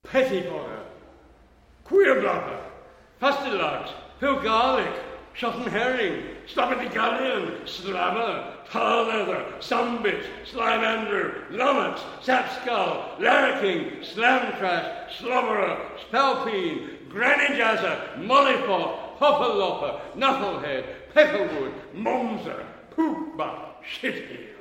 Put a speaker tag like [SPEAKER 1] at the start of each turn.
[SPEAKER 1] Pettifogger, Queerblopper, Fastilax, Pill Garlic, Shot and Herring, Slobberdigullion, Slabber, Tar Leather, Sumbit, Slimander, Lummet, Sapskull, Larriking, Slamtrash, Slobberer, Spalpeen, Granny Jazzer, Mollypop, Hopper Lopper, Knucklehead, Peckerwood, Momser, Poopbutt, Shitheel.